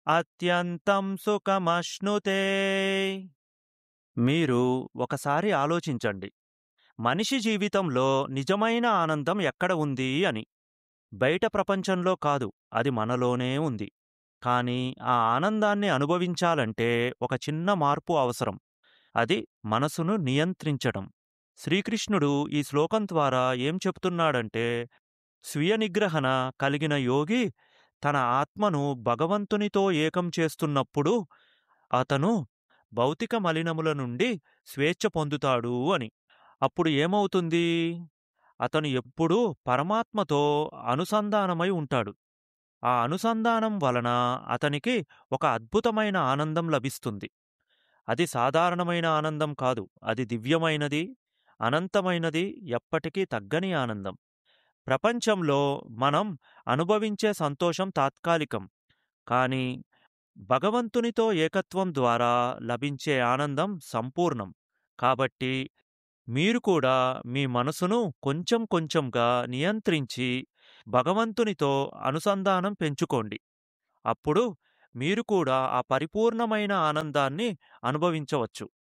అత్యంతం సుఖమశ్నుతే. మీరు ఒకసారి ఆలోచించండి. మనిషి జీవితంలో నిజమైన ఆనందం ఎక్కడ ఉంది అని. బయట ప్రపంచంలో కాదు, అది మనలోనే ఉంది. కానీ ఆ ఆనందాన్ని అనుభవించాలంటే ఒక చిన్న మార్పు అవసరం. అది మనసును నియంత్రించటం. శ్రీకృష్ణుడు ఈ శ్లోకం ద్వారా ఏం చెప్తున్నాడంటే, స్వీయ నిగ్రహణ కలిగిన యోగి తన ఆత్మను భగవంతునితో ఏకం చేస్తున్నప్పుడు అతను భౌతిక మలినముల నుండి స్వేచ్ఛ పొందుతాడు అని. అప్పుడు ఏమవుతుంది? అతను ఎప్పుడూ పరమాత్మతో అనుసంధానమై ఉంటాడు. ఆ అనుసంధానం వలన అతనికి ఒక అద్భుతమైన ఆనందం లభిస్తుంది. అది సాధారణమైన ఆనందం కాదు. అది దివ్యమైనది, అనంతమైనది, ఎప్పటికీ తగ్గని ఆనందం. ప్రపంచంలో మనం అనుభవించే సంతోషం తాత్కాలికం. కానీ భగవంతునితో ఏకత్వం ద్వారా లభించే ఆనందం సంపూర్ణం. కాబట్టి మీరు కూడా మీ మనసును కొంచెం కొంచెంగా నియంత్రించి భగవంతునితో అనుసంధానం పెంచుకోండి. అప్పుడు మీరు కూడా ఆ పరిపూర్ణమైన ఆనందాన్ని అనుభవించవచ్చు.